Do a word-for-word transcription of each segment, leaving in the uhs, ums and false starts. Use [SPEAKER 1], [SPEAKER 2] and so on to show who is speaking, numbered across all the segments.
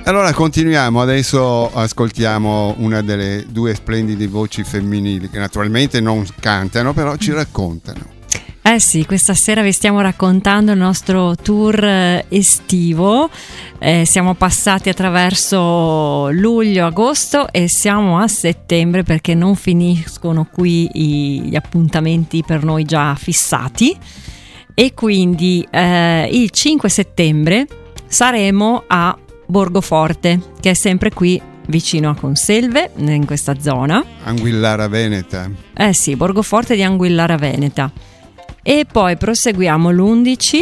[SPEAKER 1] Allora continuiamo, adesso ascoltiamo una delle due splendide voci femminili che naturalmente non cantano, però ci raccontano.
[SPEAKER 2] Eh sì, questa sera vi stiamo raccontando il nostro tour estivo, eh, siamo passati attraverso luglio, agosto e siamo a settembre perché non finiscono qui i, gli appuntamenti per noi già fissati e quindi eh, il cinque settembre saremo a Borgoforte, che è sempre qui vicino a Conselve, in questa zona.
[SPEAKER 1] Anguillara Veneta.
[SPEAKER 2] Eh sì, Borgoforte di Anguillara Veneta. E poi proseguiamo l'undici.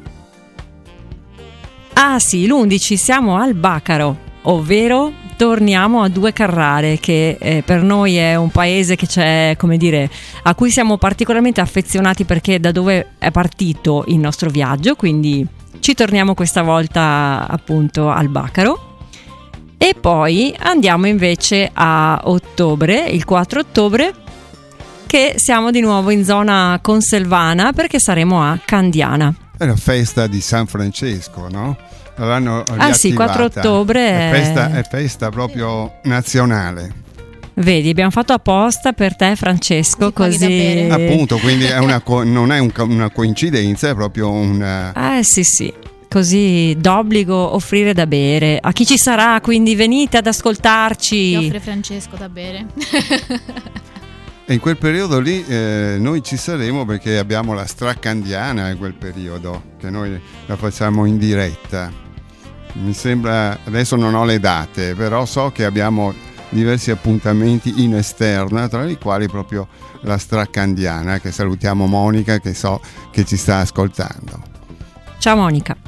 [SPEAKER 2] Ah sì, l'undici siamo al Bacaro, ovvero torniamo a Due Carrare, che eh, per noi è un paese che c'è, come dire, a cui siamo particolarmente affezionati perché è da dove è partito il nostro viaggio, quindi ci torniamo questa volta appunto al Bacaro. E poi andiamo invece a ottobre, il quattro ottobre, che siamo di nuovo in zona conselvana perché saremo a Candiana.
[SPEAKER 1] È la festa di San Francesco, no? L'hanno
[SPEAKER 2] ah sì, quattro ottobre
[SPEAKER 1] è festa, è festa proprio nazionale.
[SPEAKER 2] Vedi, abbiamo fatto apposta per te, Francesco, così
[SPEAKER 1] appunto, quindi è una co- non è un, una coincidenza, è proprio un
[SPEAKER 2] eh sì sì così d'obbligo offrire da bere a chi ci sarà, quindi venite ad ascoltarci.
[SPEAKER 3] Ti offre Francesco da bere.
[SPEAKER 1] E in quel periodo lì eh, noi ci saremo perché abbiamo la Stracandiana in quel periodo, che noi la facciamo in diretta. Mi sembra, adesso non ho le date, però so che abbiamo diversi appuntamenti in esterna, tra i quali proprio la Stracandiana, che salutiamo Monica, che so che ci sta ascoltando.
[SPEAKER 2] Ciao Monica.